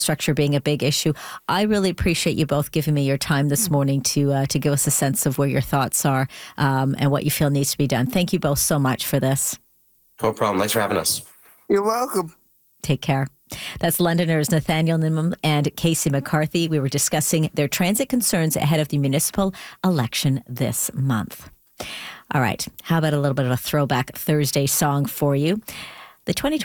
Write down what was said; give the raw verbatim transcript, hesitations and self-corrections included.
structure being a big issue. I really appreciate you both giving me your time this morning to uh, to give us a sense of where your thoughts are um, and what you feel needs to be done. Thank you both so much for this. No problem. Thanks for having us. You're welcome. Take care. That's Londoners Nathaniel Nimmo and Casey McCarthy. We were discussing their transit concerns ahead of the municipal election this month. All right. How about a little bit of a throwback Thursday song for you? The twenty